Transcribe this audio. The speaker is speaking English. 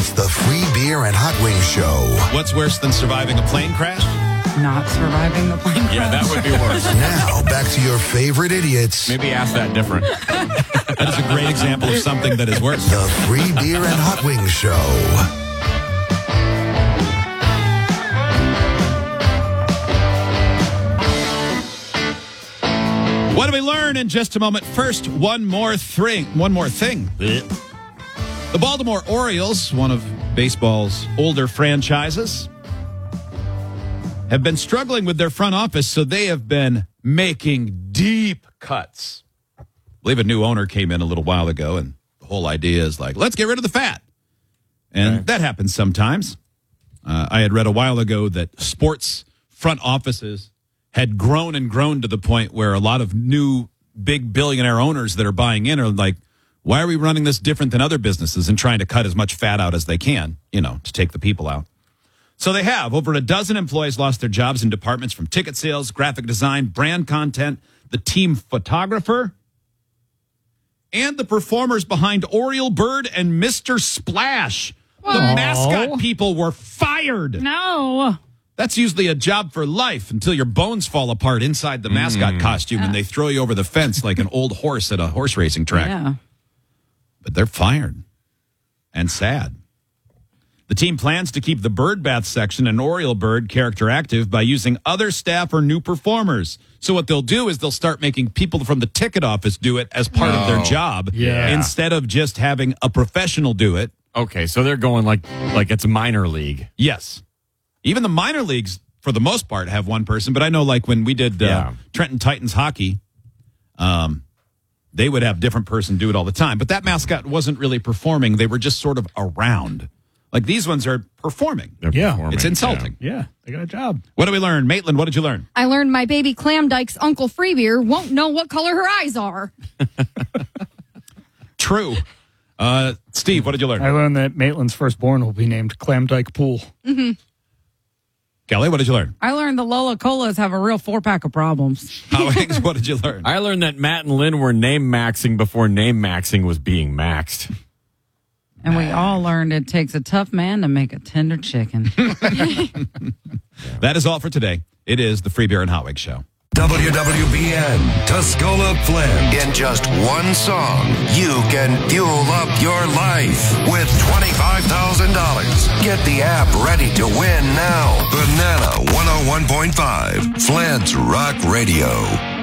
It's the Free Beer and Hot Wings Show. What's worse than surviving a plane crash? Not surviving the plane crash. Yeah, that would be worse. Now, back to your favorite idiots. Maybe ask that different. That is a great example of something that is worse. The Free Beer and Hot Wings Show. What do we learn in just a moment? First, one more thing. The Baltimore Orioles, one of baseball's older franchises, have been struggling with their front office, so they have been making deep cuts. I believe a new owner came in a little while ago, and the whole idea is like, let's get rid of the fat. And that happens sometimes. I had read a while ago that sports front offices had grown and grown to the point where a lot of new big billionaire owners that are buying in are like, why are we running this different than other businesses and trying to cut as much fat out as they can, to take the people out? So they have. Over a dozen employees lost their jobs in departments from ticket sales, graphic design, brand content, the team photographer, and the performers behind Oriole Bird and Mr. Splash. The mascot people were fired. No. That's usually a job for life until your bones fall apart inside the mascot costume and they throw you over the fence like an old horse at a horse racing track. Yeah. But they're fired and sad. The team plans to keep the bird bath section and Oriole Bird character active by using other staff or new performers. So what they'll do is they'll start making people from the ticket office do it as part of their job instead of just having a professional do it. Okay, so they're going like it's minor league. Yes. Even the minor leagues, for the most part, have one person. But I know, like, when we did Trenton Titans hockey, they would have a different person do it all the time. But that mascot wasn't really performing. They were just sort of around. Like, these ones are performing. Performing, It's insulting. Yeah, they got a job. What did we learn? Maitland, what did you learn? I learned my baby clam dyke's Uncle Freebeer won't know what color her eyes are. True. Steve, what did you learn? I learned that Maitland's firstborn will be named Clam Dyke Pool. Mm-hmm. Kelly, what did you learn? I learned the Lola Colas have a real 4-pack of problems. Howings, what did you learn? I learned that Matt and Lynn were name maxing before name maxing was being maxed. And we all learned it takes a tough man to make a tender chicken. That is all for today. It is the Free Beer and Hot Wings Show. WWBN, Tuscola Flint. In just one song, you can fuel up your life with $25,000. Get the app ready to win now. Banana 101.5, Flint's Rock Radio.